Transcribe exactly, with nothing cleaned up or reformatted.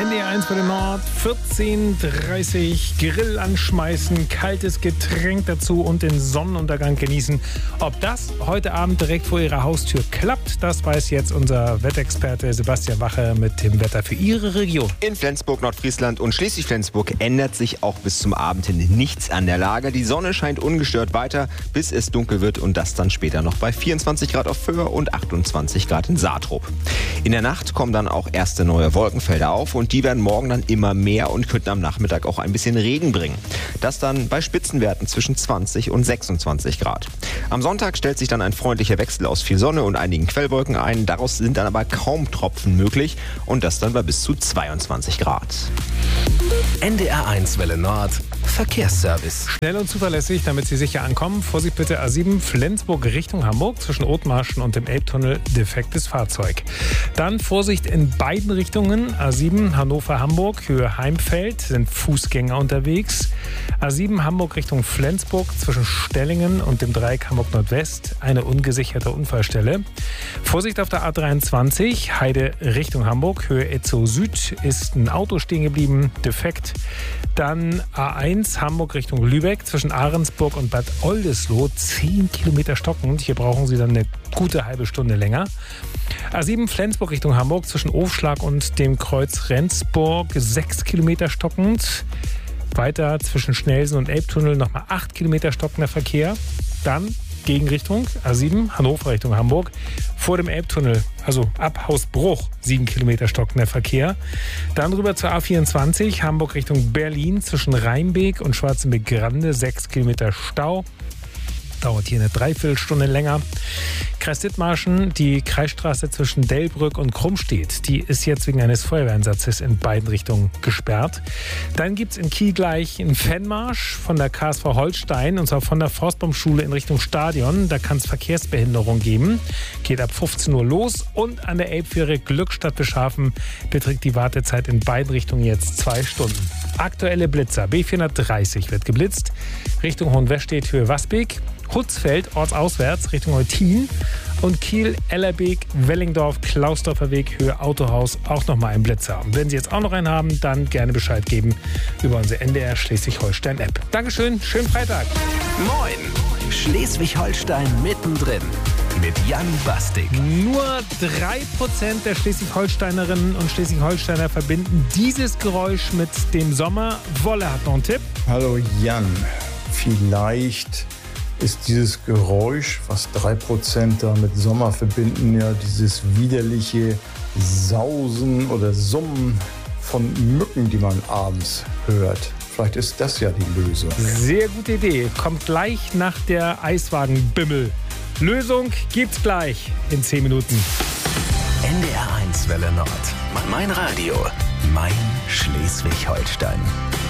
N D R eins für den Nord, vierzehn Uhr dreißig, Grill anschmeißen, kaltes Getränk dazu und den Sonnenuntergang genießen. Ob das heute Abend direkt vor Ihrer Haustür klappt, das weiß jetzt unser Wettexperte Sebastian Wache mit dem Wetter für Ihre Region. In Flensburg, Nordfriesland und Schleswig-Flensburg ändert sich auch bis zum Abend hin nichts an der Lage. Die Sonne scheint ungestört weiter, bis es dunkel wird und das dann später noch bei vierundzwanzig Grad auf Föhr und achtundzwanzig Grad in Saatrup. In der Nacht kommen dann auch erste neue Wolkenfelder auf und die werden morgen dann immer mehr und könnten am Nachmittag auch ein bisschen Regen bringen. Das dann bei Spitzenwerten zwischen zwanzig und sechsundzwanzig Grad. Am Sonntag stellt sich dann ein freundlicher Wechsel aus viel Sonne und einigen Quellwolken ein. Daraus sind dann aber kaum Tropfen möglich und das dann bei bis zu zweiundzwanzig Grad. N D R eins Welle Nord Verkehrsservice. Schnell und zuverlässig, damit Sie sicher ankommen. Vorsicht bitte A sieben Flensburg Richtung Hamburg zwischen Othmarschen und dem Elbtunnel defektes Fahrzeug. Dann Vorsicht in beiden Richtungen. A sieben Hannover-Hamburg Höhe Heimfeld sind Fußgänger unterwegs. A sieben Hamburg Richtung Flensburg zwischen Stellingen und dem Dreieck Hamburg Nordwest eine ungesicherte Unfallstelle. Vorsicht auf der A dreiundzwanzig Heide Richtung Hamburg Höhe Etzow Süd ist ein Auto stehen geblieben, defekt. Dann A eins Hamburg Richtung Lübeck zwischen Ahrensburg und Bad Oldesloe zehn Kilometer stockend. Hier brauchen Sie dann eine gute halbe Stunde länger. A sieben Flensburg Richtung Hamburg zwischen Ofschlag und dem Kreuz Rendsburg sechs Kilometer stockend. Weiter zwischen Schnelsen und Elbtunnel nochmal acht Kilometer stockender Verkehr. Dann Gegenrichtung A sieben Hannover Richtung Hamburg vor dem Elbtunnel, also ab Hausbruch sieben Kilometer stockender Verkehr. Dann rüber zur A vierundzwanzig Hamburg Richtung Berlin zwischen Rheinbeek und Schwarzenbeek-Grande sechs Kilometer Stau. Dauert hier eine Dreiviertelstunde länger. Kreis Dithmarschen, die Kreisstraße zwischen Delbrück und Krummstedt, die ist jetzt wegen eines Feuerwehreinsatzes in beiden Richtungen gesperrt. Dann gibt es in Kiel gleich einen Fanmarsch von der K S V Holstein, und zwar von der Forstbaumschule in Richtung Stadion. Da kann es Verkehrsbehinderung geben. Geht ab fünfzehn Uhr los und an der Elbfähre Glückstadt Beschafen beträgt die Wartezeit in beiden Richtungen jetzt zwei Stunden. Aktuelle Blitzer. B vierhundertdreißig wird geblitzt Richtung Hohenwestedt Höhe Wasbeek. Hutzfeld ortsauswärts Richtung Eutin und Kiel, Ellerbeek, Wellingdorf, Klausdorfer Weg, Höhe Autohaus auch nochmal ein Blitzer. Und wenn Sie jetzt auch noch einen haben, dann gerne Bescheid geben über unsere N D R Schleswig-Holstein-App. Dankeschön, schönen Freitag. Moin, Schleswig-Holstein mittendrin mit Jan Bastik. Nur drei Prozent der Schleswig-Holsteinerinnen und Schleswig-Holsteiner verbinden dieses Geräusch mit dem Sommer. Wolle hat noch einen Tipp. Hallo Jan, vielleicht ist dieses Geräusch, was drei Prozent da mit Sommer verbinden, ja dieses widerliche Sausen oder Summen von Mücken, die man abends hört. Vielleicht ist das ja die Lösung. Sehr gute Idee. Kommt gleich nach der Eiswagenbimmel. Lösung gibt's gleich in zehn Minuten. N D R eins Welle Nord. Mein Radio. Mein Schleswig-Holstein.